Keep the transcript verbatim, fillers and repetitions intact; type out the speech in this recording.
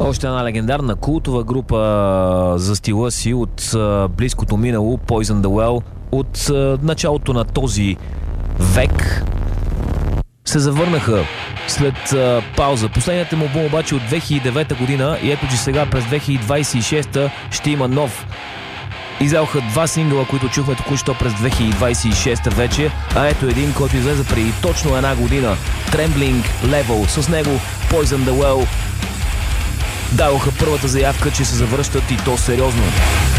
Още една легендарна култова група за стила си от близкото минало, Poison the Well, от началото на този век се завърнаха след а, пауза. Последният му албум обаче от две хиляди и девета година и ето, че сега през две хиляди двадесет и шеста ще има нов. Излязоха два сингъла, които чухме току-що през две хиляди двадесет и шеста вече, а ето един, който излезе преди точно една година. Trembling Level. С него Poison the Well дадоха първата заявка, че се завръщат и то сериозно.